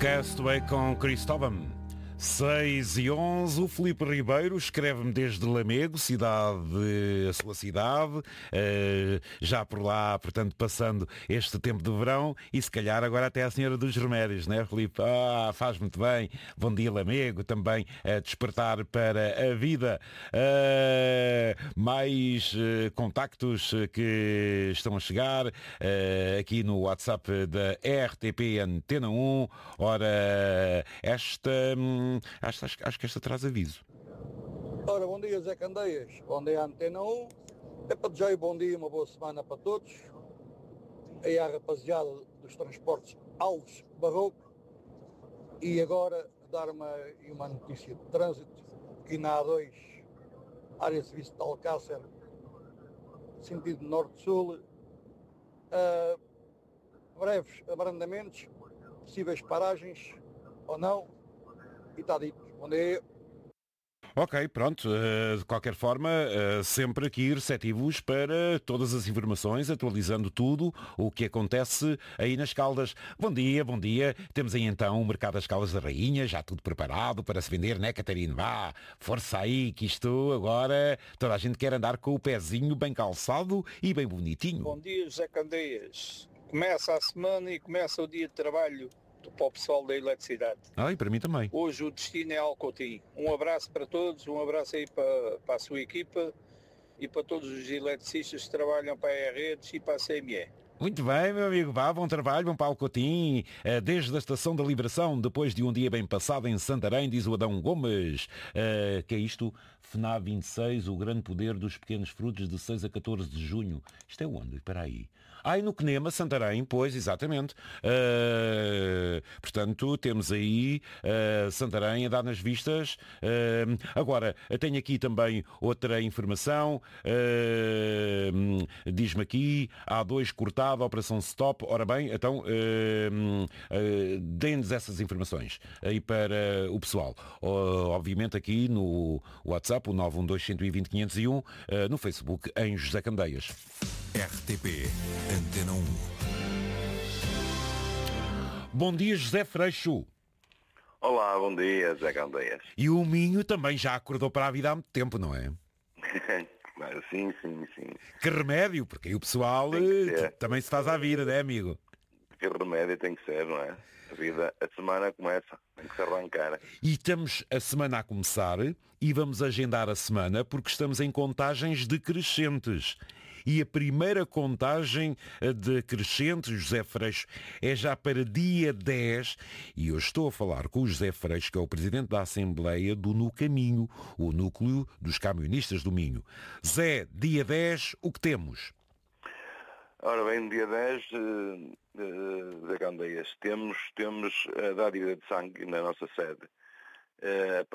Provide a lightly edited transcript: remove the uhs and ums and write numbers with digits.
Castaway com Cristóvão. 6:11, o Filipe Ribeiro escreve-me desde Lamego, a sua cidade, já por lá, portanto, passando este tempo de verão, e se calhar agora até a Senhora dos Remédios, né, Filipe? Faz muito bem. Bom dia, Lamego, também a despertar para a vida. Mais contactos que estão a chegar aqui no WhatsApp da RTP Antena 1. Ora, acho que esta traz aviso. Ora, bom dia, Zé Candeias. Bom dia, Antena 1. É para desejar bom dia, uma boa semana para todos. Aí a rapaziada dos transportes Alves Barroco. E agora dar uma notícia de trânsito, que na A2, área de serviço de Alcácer, sentido norte-sul, breves abrandamentos, possíveis paragens ou não, e está dito. Bom dia. Ok, pronto. De qualquer forma, sempre aqui receptivos para todas as informações, atualizando tudo o que acontece aí nas Caldas. Bom dia, bom dia. Temos aí então o Mercado das Caldas da Rainha, já tudo preparado para se vender, né, Catarina? Vá, força aí, que isto agora toda a gente quer andar com o pezinho bem calçado e bem bonitinho. Bom dia, José Candeias. Começa a semana e começa o dia de trabalho para o pessoal da eletricidade. E para mim também. Hoje o destino é Alcotim. Um abraço para todos, um abraço aí para a sua equipa e para todos os eletricistas que trabalham para a redes e para a CME. Muito bem, meu amigo. Vá, bom trabalho, vão para Alcotim, desde a Estação da Liberação, depois de um dia bem passado em Santarém, diz o Adão Gomes. Que é isto? FNAC 26, o grande poder dos pequenos frutos, de 6 a 14 de junho. Isto é onde? Espera aí. E no Quenema, Santarém, pois, exatamente. Portanto, temos aí Santarém a dar nas vistas. Agora, tenho aqui também outra informação. Diz-me aqui, A2 cortado, Operação Stop. Ora bem, então, deem-nos essas informações aí para o pessoal. Obviamente aqui no WhatsApp, o 912-120-501, no Facebook, em José Candeias. RTP Antena 1. Bom dia, José Freixo. Olá, bom dia, Zé Candeias. E o Minho também já acordou para a vida há muito tempo, não é? Sim. Que remédio, porque aí o pessoal também se faz à vida, não é, amigo? Que remédio tem que ser, não é? A semana começa, tem que se arrancar. E estamos a semana a começar e vamos agendar a semana porque estamos em contagens decrescentes. E a primeira contagem decrescente, José Freixo, é já para dia 10. E eu estou a falar com o José Freixo, que é o presidente da Assembleia do NuCaminho, o núcleo dos camionistas do Minho. Zé, dia 10, o que temos? Ora bem, dia 10, Zé Candeias, temos a dádiva de sangue na nossa sede.